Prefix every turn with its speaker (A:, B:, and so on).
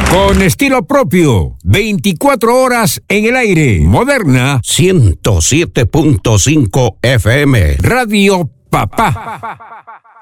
A: Con estilo propio, 24 horas en el aire. Moderna
B: 107.5 FM.
A: Radio Papá.